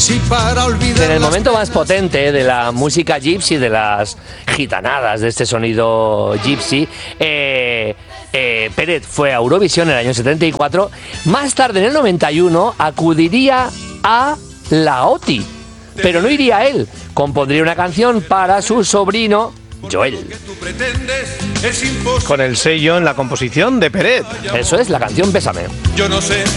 Si para olvidar En el momento más potente de la música gypsy, de las gitanadas, de este sonido gypsy, Peret fue a Eurovisión en el año 74. Más tarde, en el 91, acudiría a la OTI, pero no iría él. Compondría una canción para su sobrino Joel. Con el sello en la composición de Peret. Eso es, la canción Bésame. Yo no sé.